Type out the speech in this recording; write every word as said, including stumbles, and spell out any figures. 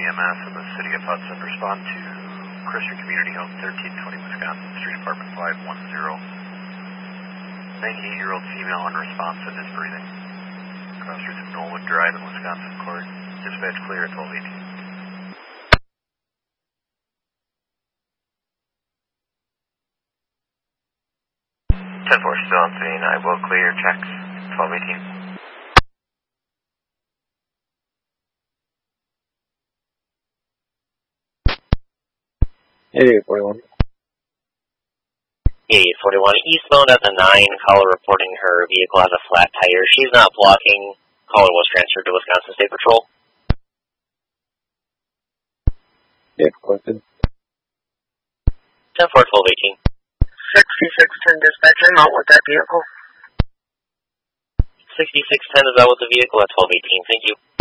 E M S in the city of Hudson. Respond to Christian Community Home, thirteen twenty Wisconsin Street, apartment five one zero. ninety-eight-year-old female unresponsive, is breathing. Cross streets of Knollwood Drive in Wisconsin Court. Dispatch clear at twelve eighteen. ten four still on scene. I will clear your checks. twelve eighteen. eighty-eight forty-one. eighty-eight forty-one, eastbound at the nine, caller reporting her vehicle has a flat tire. She's not blocking. Caller was transferred to Wisconsin State Patrol. Yeah, collected. ten four, twelve eighteen. sixty-six ten dispatch, I'm out with that vehicle. sixty-six ten is out with the vehicle at twelve eighteen. Thank you.